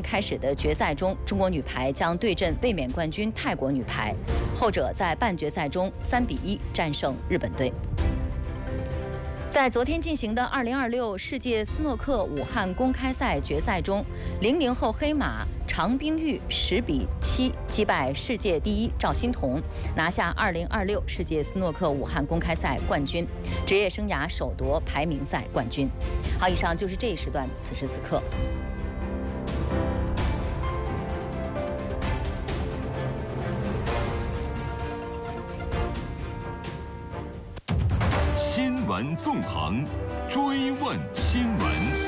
天开始的决赛中，中国女排将对阵卫冕冠军泰国女排，后者在半决赛中3-1战胜日本队。在昨天进行的2026世界斯诺克武汉公开赛决赛中，00后黑马常冰玉10-7击败世界第一赵欣彤，拿下2026世界斯诺克武汉公开赛冠军，职业生涯首夺排名赛冠军。好，以上就是这一时段此时此刻。 新闻纵横，追问新闻。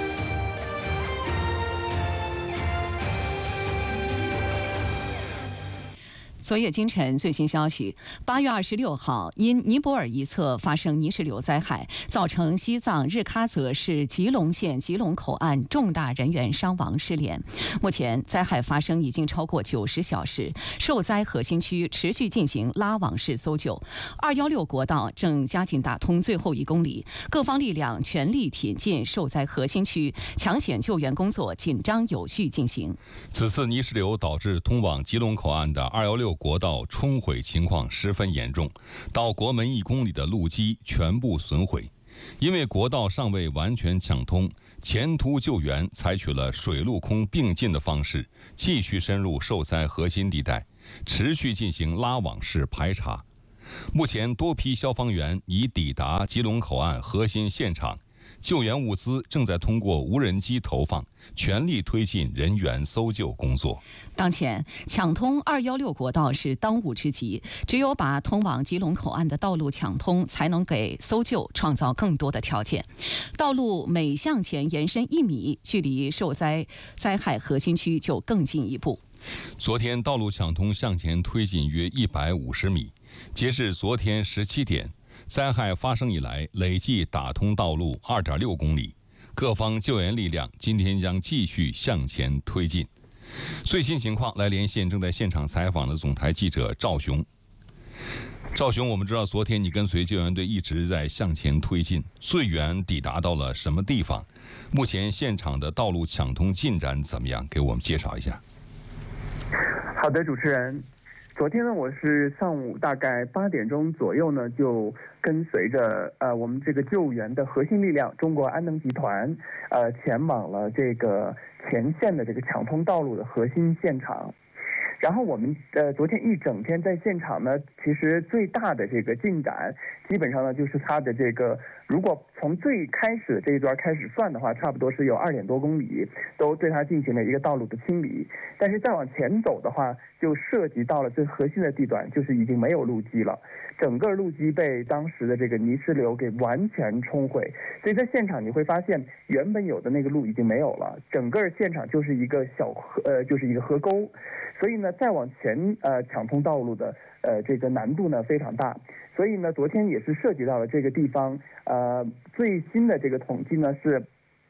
昨夜今晨最新消息，8月26号，因尼泊尔一侧发生泥石流灾害，造成西藏日喀则市吉隆县吉隆口岸重大人员伤亡失联。目前灾害发生已经超过90小时，受灾核心区持续进行拉网式搜救。216国道正加紧打通最后1公里，各方力量全力挺进受灾核心区，抢险救援工作紧张有序进行。 此次泥石流导致通往吉隆口岸的216国道冲毁情况十分严重，到国门1公里的路基全部损毁。因为国道尚未完全抢通，前途救援采取了水陆空并进的方式，继续深入受灾核心地带，持续进行拉网式排查。目前多批消防员已抵达吉隆口岸核心现场，救援物资正在通过无人机投放，全力推进人员搜救工作。 当前抢通216国道是当务之急，只有把通往吉隆口岸的道路抢通，才能给搜救创造更多的条件。道路每向前延伸1米，距离受灾害核心区就更进一步。 昨天道路抢通向前推进约150米，截至昨天17点。灾害发生以来，累计打通道路2.6公里，各方救援力量今天将继续向前推进。最新情况来连线正在现场采访的总台记者赵雄。赵雄，我们知道昨天你跟随救援队一直在向前推进，最远抵达到了什么地方？目前现场的道路抢通进展怎么样？给我们介绍一下。 好的，主持人。昨天呢，我是上午大概8点钟左右呢，就跟随着我们这个救援的核心力量中国安能集团，前往了这个前线的这个抢通道路的核心现场。然后我们昨天一整天在现场呢，其实最大的这个进展，基本上呢就是它的这个，如果从最开始的这一段开始算的话，差不多是有2点多公里，都对它进行了一个道路的清理。但是再往前走的话，就涉及到了最核心的地段，就是已经没有路基了，整个路基被当时的这个泥石流给完全冲毁。所以在现场你会发现，原本有的那个路已经没有了，整个现场就是一个就是一个河沟。所以呢，再往前抢通道路的这个难度呢非常大。所以呢，昨天也是涉及到了这个地方。最新的这个统计呢是，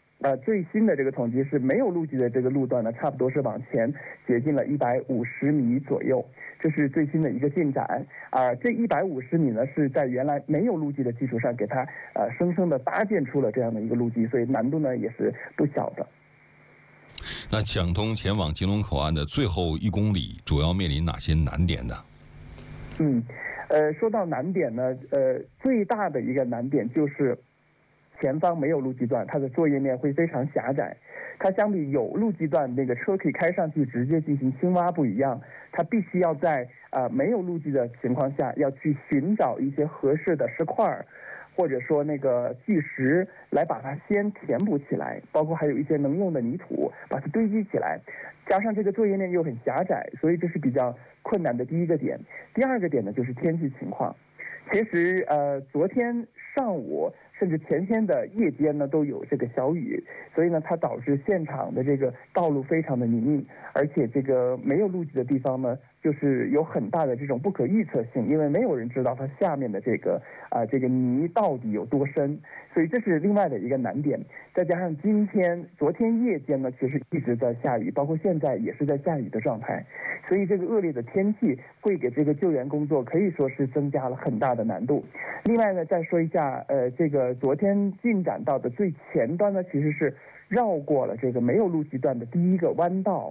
没有路基的这个路段呢，差不多是往前接近了150米左右，这是最新的一个进展。这150米呢是在原来没有路基的基础上，给它生生的搭建出了这样的一个路基，所以难度呢也是不小的。 那抢通前往吉隆口岸的最后1公里，主要面临哪些难点呢？ 说到难点呢，最大的一个难点就是前方没有路基段，它的作业面会非常狭窄。它相比有路基段那个车可以开上去直接进行轻挖不一样，它必须要在没有路基的情况下，要去寻找一些合适的石块，或者说那个巨石来把它先填补起来，包括还有一些能用的泥土把它堆积起来，加上这个作业面又很狭窄，所以这是比较困难的第一个点。第二个点呢就是天气情况。其实昨天上午甚至前天的夜间呢都有这个小雨，所以呢它导致现场的这个道路非常的泥泞，而且这个没有路基的地方呢，就是有很大的这种不可预测性，因为没有人知道它下面的这个泥到底有多深，所以这是另外的一个难点。再加上昨天夜间呢，其实一直在下雨，包括现在也是在下雨的状态，所以这个恶劣的天气会给这个救援工作可以说是增加了很大的难度。另外呢，再说一下，这个昨天进展到的最前端呢，其实是绕过了这个没有路基段的第一个弯道，